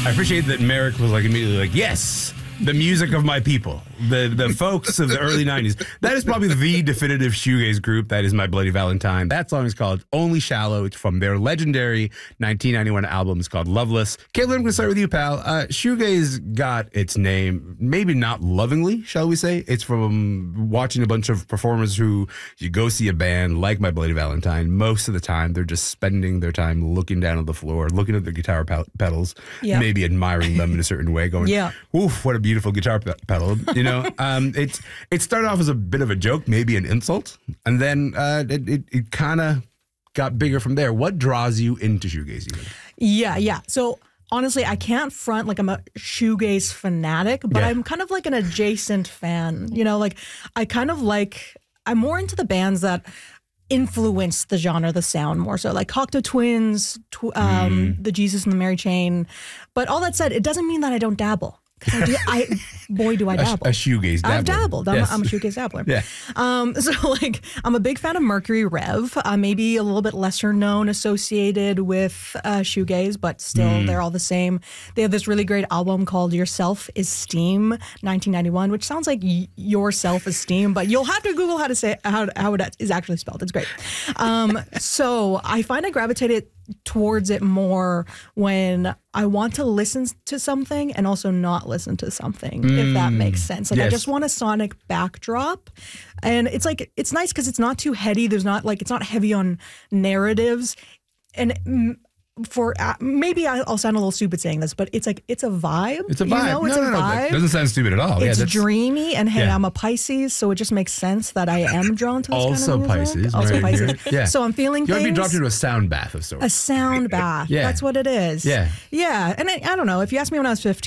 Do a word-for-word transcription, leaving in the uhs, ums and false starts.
I appreciate that Merrick was like immediately like, yes, the music of my people, the the folks of the early nineties. That is probably the definitive shoegaze group. That is My Bloody Valentine. That song is called Only Shallow. It's from their legendary nineteen ninety-one album. It's called Loveless. Caitlin, I'm going to start with you, pal. Uh, shoegaze got its name, maybe not lovingly, shall we say. It's from watching a bunch of performers who you go see a band like My Bloody Valentine. Most of the time, they're just spending their time looking down at the floor, looking at the guitar pe- pedals, yeah. maybe admiring them in a certain way, going, yeah. oof, what a beautiful guitar pe- pedal. You know, um, it's it started off as a bit of a joke, maybe an insult, and then uh, it, it, it kind of got bigger from there. What draws you into shoegaze even? Yeah, yeah. So honestly, I can't front like I'm a shoegaze fanatic, but Yeah. I'm kind of like an adjacent fan. You know, like I kind of like, I'm more into the bands that influence the genre, the sound more so, like Cocteau Twins, tw- um, Mm. the Jesus and the Mary Chain. But all that said, it doesn't mean that I don't dabble. 'Cause I do, I, boy, do I dabble. A, a shoegaze dabbler. I've dabbled. I'm, Yes. I'm a shoegaze dabbler. Yeah. Um, so, like, I'm a big fan of Mercury Rev. Uh, maybe a little bit lesser known associated with uh, shoegaze, but still, Mm. they're all the same. They have this really great album called Your Self-Esteem, nineteen ninety-one, which sounds like y- your self-esteem, but you'll have to Google how to say how, how it is actually spelled. It's great. Um, so, I find I gravitated towards it more when I want to listen to something and also not listen to something, mm. if that makes sense. Like yes. I just want a sonic backdrop, and it's like it's nice because it's not too heady. There's not like it's not heavy on narratives, and mm, for uh, maybe I'll sound a little stupid saying this, but it's like it's a vibe. It's a vibe. You know? It's no, a no, no. vibe. That doesn't sound stupid at all. It's yeah, dreamy, and hey, yeah. I'm a Pisces, so it just makes sense that I am drawn to this also kind of music. Pisces. Also right Pisces. Here. Yeah. So I'm feeling You want things. to be dropped into a sound bath of sorts. A sound bath. Yeah. That's what it is. Yeah. Yeah. And I, I don't know. If you asked me when I was fifteen,